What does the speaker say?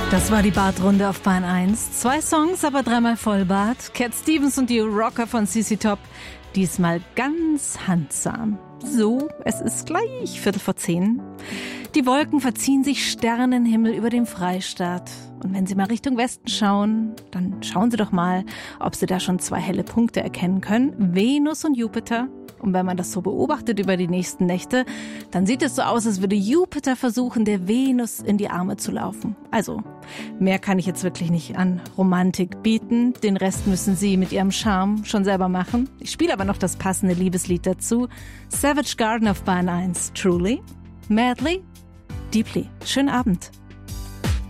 Das war die Bartrunde auf Bahn 1. 2 Songs, aber 3-mal Vollbart. Cat Stevens und die Rocker von CC Top. Diesmal ganz handsam. So, es ist gleich 9:45. Die Wolken verziehen sich Sternenhimmel über dem Freistaat. Und wenn Sie mal Richtung Westen schauen, dann schauen Sie doch mal, ob Sie da schon 2 helle Punkte erkennen können. Venus und Jupiter. Und wenn man das so beobachtet über die nächsten Nächte, dann sieht es so aus, als würde Jupiter versuchen, der Venus in die Arme zu laufen. Also, mehr kann ich jetzt wirklich nicht an Romantik bieten. Den Rest müssen Sie mit Ihrem Charme schon selber machen. Ich spiele aber noch das passende Liebeslied dazu. Savage Garden auf Bahn 1. Truly, Madly, Deeply. Schönen Abend.